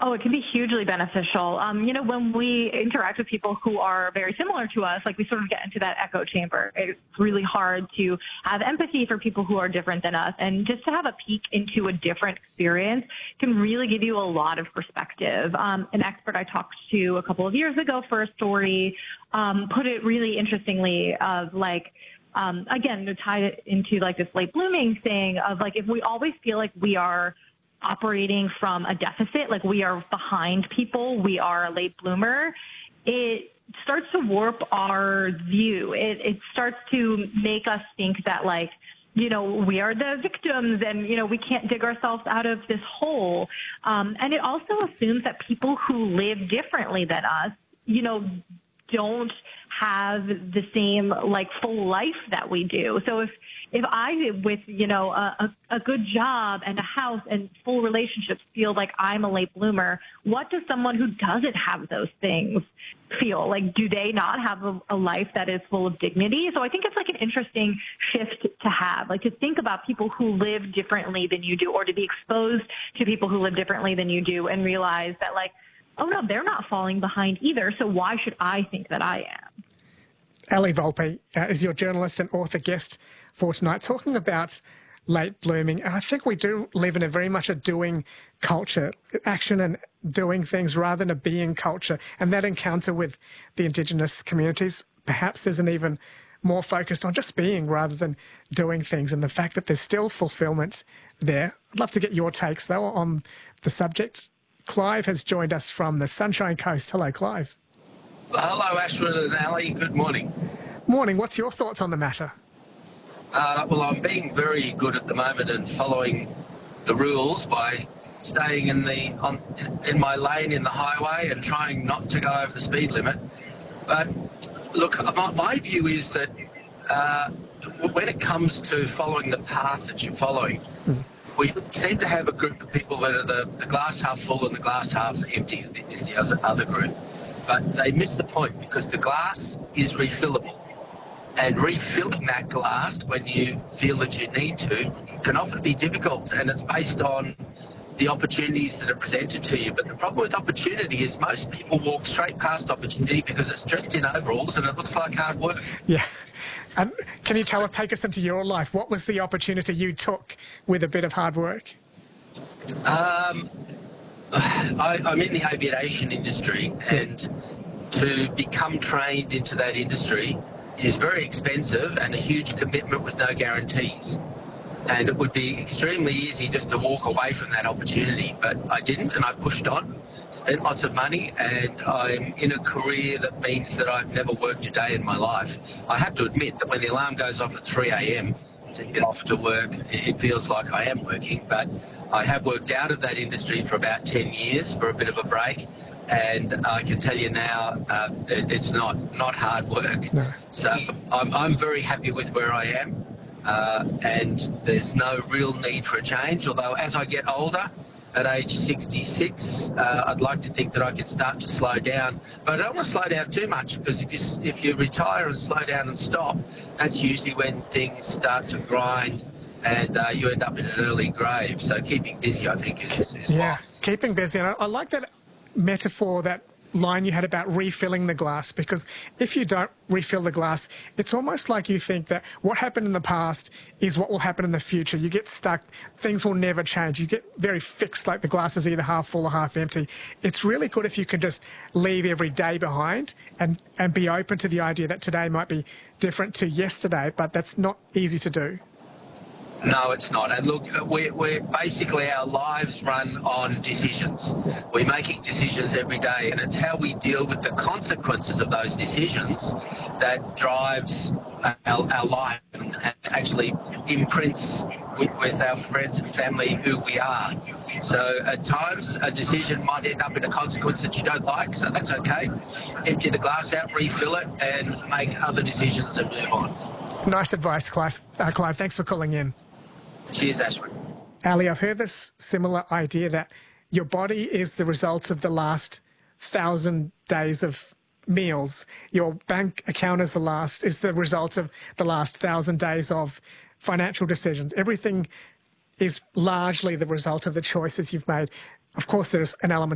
Oh, it can be hugely beneficial. When we interact with people who are very similar to us, like we sort of get into that echo chamber. It's really hard to have empathy for people who are different than us. And just to have a peek into a different experience can really give you a lot of perspective. An expert I talked to a couple of years ago for a story put it really interestingly of again, to tie it into like this late blooming thing of like, if we always feel like we are operating from a deficit, like we are behind people, we are a late bloomer, it starts to warp our view. It starts to make us think that we are the victims and, we can't dig ourselves out of this hole. And it also assumes that people who live differently than us, don't have the same full life that we do. So if I, with, a good job and a house and full relationships, feel like I'm a late bloomer, what does someone who doesn't have those things feel? Like, do they not have a life that is full of dignity? So I think it's an interesting shift to have, to think about people who live differently than you do, or to be exposed to people who live differently than you do and realize that oh no, they're not falling behind either. So why should I think that I am? Ali Volpe is your journalist and author guest for tonight, talking about late blooming. And I think we do live in a very much a doing culture, action and doing things rather than a being culture. And that encounter with the Indigenous communities perhaps isn't even more focused on just being rather than doing things, and the fact that there's still fulfillment there. I'd love to get your takes, though, on the subject. Clive has joined us from the Sunshine Coast. Hello, Clive. Well, hello, Ashwin and Ali. Good morning. Morning. What's your thoughts on the matter? Well, I'm being very good at the moment and following the rules by staying in my lane in the highway and trying not to go over the speed limit. But look, my view is that when it comes to following the path that you're following, we seem to have a group of people that are the glass half full and the glass half empty is the other group. But they miss the point, because the glass is refillable. And refilling that glass when you feel that you need to can often be difficult, and it's based on the opportunities that are presented to you. But the problem with opportunity is most people walk straight past opportunity because it's dressed in overalls and it looks like hard work. Yeah. And can you take us into your life? What was the opportunity you took with a bit of hard work? I'm in the aviation industry, and to become trained into that industry is very expensive and a huge commitment with no guarantees. And it would be extremely easy just to walk away from that opportunity, but I didn't, and I pushed on, spent lots of money, and I'm in a career that means that I've never worked a day in my life. I have to admit that when the alarm goes off at 3 a.m. to get off to work, it feels like I am working, but I have worked out of that industry for about 10 years for a bit of a break, and I can tell you now it's not hard work. No. So I'm very happy with where I am. And there's no real need for a change, although as I get older, at age 66, I'd like to think that I can start to slow down. But I don't want to slow down too much, because if you retire and slow down and stop, that's usually when things start to grind and you end up in an early grave. So keeping busy, I think, is yeah, keeping busy. And I like that metaphor, that line you had about refilling the glass, because if you don't refill the glass, it's almost like you think that what happened in the past is what will happen in the future. You get stuck, things will never change. You get very fixed, like the glass is either half full or half empty. It's really good if you can just leave every day behind and be open to the idea that today might be different to yesterday, but that's not easy to do. No, it's not. And look, we're basically, our lives run on decisions. We're making decisions every day, and it's how we deal with the consequences of those decisions that drives our life and actually imprints with our friends and family who we are. So at times a decision might end up in a consequence that you don't like, so that's okay. Empty the glass out, refill it, and make other decisions and move on. Nice advice, Clive. Clive, thanks for calling in. Cheers, Ashwin. Ali, I've heard this similar idea that your body is the result of the last 1,000 days of meals. Your bank account is the result of the last 1,000 days of financial decisions. Everything is largely the result of the choices you've made. Of course, there's an element